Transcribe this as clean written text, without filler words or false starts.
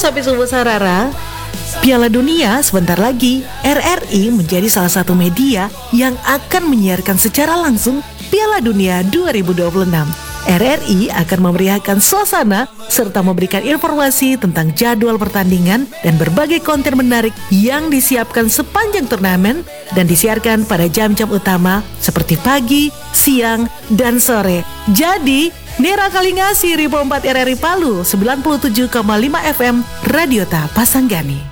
Sopi Subuh Sarara, Piala Dunia sebentar lagi. RRI menjadi salah satu media yang akan menyiarkan secara langsung Piala Dunia 2026. RRI akan memeriahkan suasana serta memberikan informasi tentang jadwal pertandingan dan berbagai konten menarik yang disiapkan sepanjang turnamen dan disiarkan pada jam-jam utama seperti pagi, siang, dan sore. Jadi, Nera Kalingasi, Ripo 4 RRI Palu, 97,5 FM, Radio Ta Pasanggani.